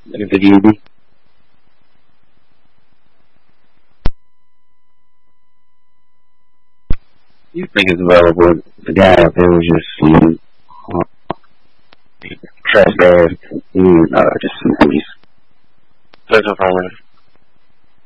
Looking for GB. You think it's available? The guy out there was just trash bag. Just some police. That's affirmative.